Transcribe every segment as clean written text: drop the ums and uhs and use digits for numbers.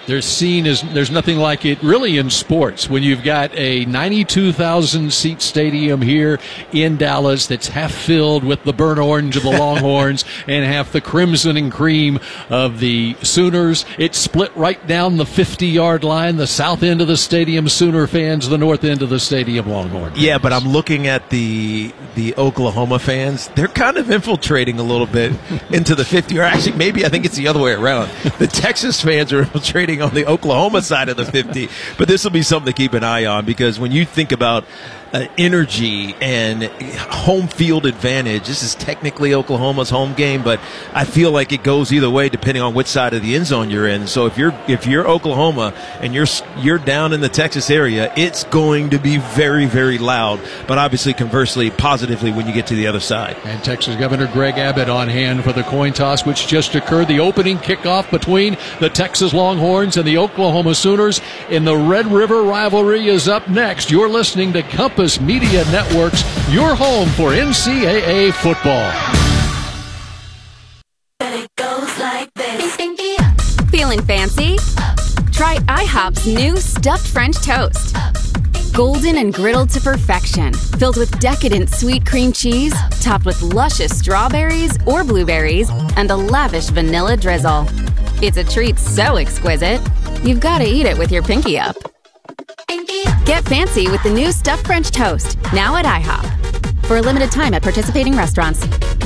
There's nothing like it really in sports when you've got a 92,000 seat stadium here in Dallas that's half filled with the burnt orange of the Longhorns and half the crimson and cream of the Sooners. It's split right down the 50-yard line, the south end of the stadium Sooner fans, the north end of the stadium Longhorn fans. Yeah, but I'm looking at the Oklahoma fans. They're kind of infiltrating a little bit into the 50, or actually maybe I think it's the other way around. The Texas fans are infiltrating on the Oklahoma side of the 50, but this will be something to keep an eye on, because when you think about energy and home field advantage, this is technically Oklahoma's home game, but I feel like it goes either way depending on which side of the end zone you're in. So if you're Oklahoma and you're down in the Texas area, it's going to be very, very loud, but obviously conversely positively when you get to the other side. And Texas Governor Greg Abbott on hand for the coin toss, which just occurred, the opening kickoff between the Texas Longhorns and the Oklahoma Sooners in the Red River rivalry is up next. You're listening to Compass Media Networks, your home for NCAA football. It goes like this. Feeling fancy? Try IHOP's new stuffed French toast. Golden and griddled to perfection, filled with decadent sweet cream cheese, topped with luscious strawberries or blueberries, and a lavish vanilla drizzle. It's a treat so exquisite, you've got to eat it with your pinky up. Get fancy with the new stuffed French toast, now at IHOP. For a limited time at participating restaurants.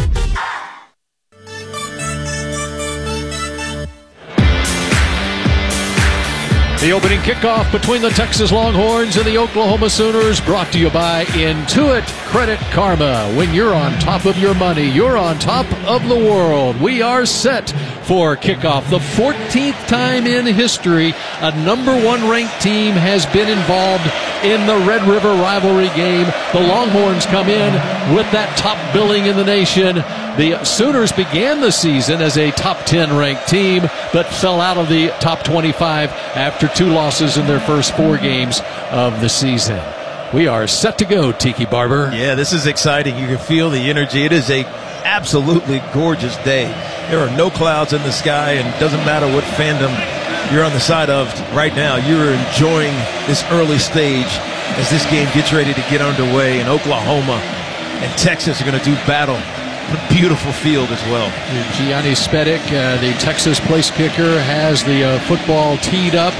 The opening kickoff between the Texas Longhorns and the Oklahoma Sooners, brought to you by Intuit Credit Karma. When you're on top of your money, you're on top of the world. We are set for kickoff. The 14th time in history a number one ranked team has been involved in the Red River rivalry game. The Longhorns come in with that top billing in the nation. The Sooners began the season as a top 10 ranked team, but fell out of the top 25 after 2 losses in their first 4 games of the season. We are set to go, Tiki Barber. Yeah, this is exciting. You can feel the energy. It is a absolutely gorgeous day. There are no clouds in the sky, and it doesn't matter what fandom you're on the side of right now. You're enjoying this early stage as this game gets ready to get underway, and Oklahoma and Texas are going to do battle. A beautiful field as well. Gianni Spedic, the Texas place kicker, has the football teed up,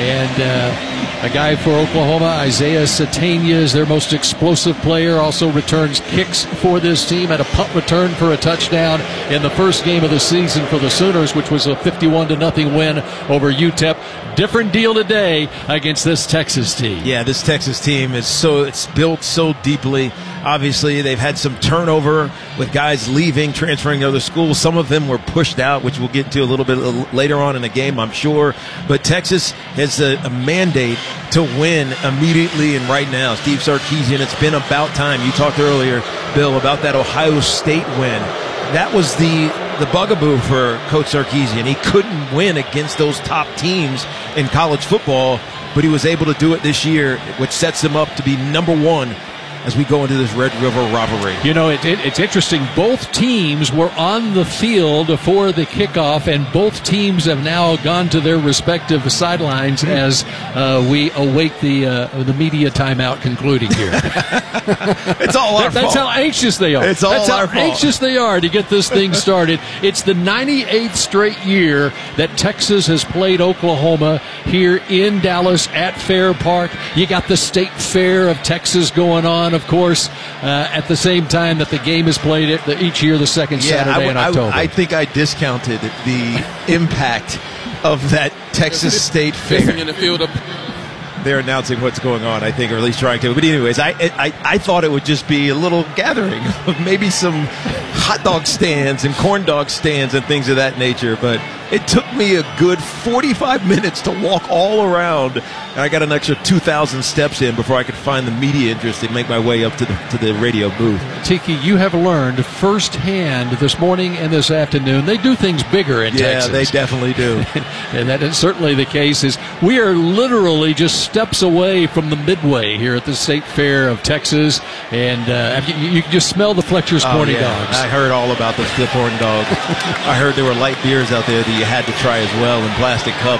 and a guy for Oklahoma, Isaiah Satania, is their most explosive player, also returns kicks for this team, had a punt return for a touchdown in the first game of the season for the Sooners, which was a 51-0 win over UTEP. Different deal today against this Texas team. Yeah, this Texas team it's built so deeply. Obviously, they've had some turnover with guys leaving, transferring to other schools. Some of them were pushed out, which we'll get to a little bit later on in the game, I'm sure. But Texas has a mandate to win immediately and right now. Steve Sarkisian, it's been about time. You talked earlier, Bill, about that Ohio State win. That was the bugaboo for Coach Sarkisian. He couldn't win against those top teams in college football, but he was able to do it this year, which sets him up to be number one as we go into this Red River rivalry. You know, it's interesting. Both teams were on the field for the kickoff, and both teams have now gone to their respective sidelines as we await the media timeout concluding here. It's all our fault. That's how anxious they are. It's all That's our how fault. anxious they are to get this thing started. It's the 98th straight year that Texas has played Oklahoma here in Dallas at Fair Park. You got the State Fair of Texas going on, of course, at the same time that the game is played each year the second Saturday in October. I think I discounted the impact of that Texas State Fair. In the field of They're announcing what's going on, I think, or at least trying to. But anyways, I thought it would just be a little gathering of maybe some hot dog stands and corn dog stands and things of that nature. But it took me a good 45 minutes to walk all around, and I got an extra 2,000 steps in before I could find the media interest and make my way up to the radio booth. Tiki, you have learned firsthand this morning and this afternoon, they do things bigger in Texas. Yeah, they definitely do. And that is certainly the case. We are literally just steps away from the Midway here at the State Fair of Texas, and you can just smell the Fletcher's corny dogs. I heard all about those corn dogs. I heard there were light beers out there that you had to try as well in plastic cups.